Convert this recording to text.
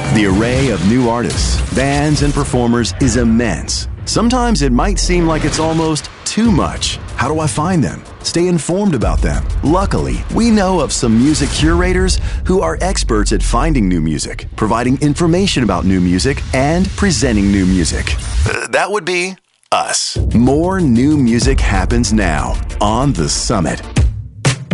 The array of new artists, bands, and performers is immense. Sometimes it might seem like it's almost too much. How do I find them? Stay informed about them. Luckily, we know of some music curators who are experts at finding new music, providing information about new music, and presenting new music. That would be us. More new music happens now on The Summit.